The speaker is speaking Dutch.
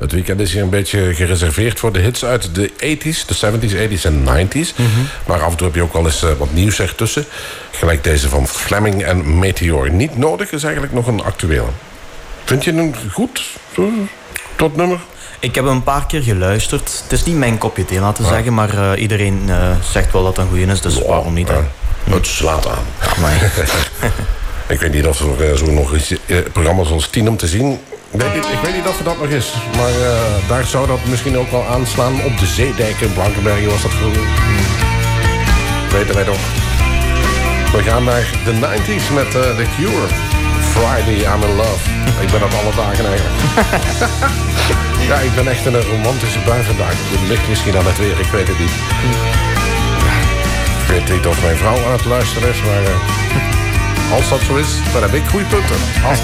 Het weekend is hier een beetje gereserveerd voor de hits uit de 80s, de 70s, 80s en 90s. Maar af en toe heb je ook wel eens wat nieuws ertussen. Gelijk deze van Fleming en Meteor. Niet nodig is eigenlijk nog een actuele. Vind je hem goed, tot nummer? Ik heb hem een paar keer geluisterd. Het is niet mijn kopje thee, laten we zeggen. Maar iedereen zegt wel dat het een goeie is, dus waarom niet? Het slaat aan. Ja, ik weet niet of er zo nog eens programma zoals 10 om te zien. Ik weet niet of er dat nog is. Maar daar zou dat misschien ook wel aanslaan. Op de Zeedijk in Blankenbergen was dat vroeger. Weten wij toch. We gaan naar de 90s met The Cure. Friday, I'm in love. Ik ben dat alle dagen eigenlijk. Ja, ik ben echt in een romantische bui vandaag. Het ligt misschien aan het weer, ik weet het niet. Ik weet niet of mijn vrouw aan het luisteren is, maar als dat zo is, dan heb ik goede punten. Als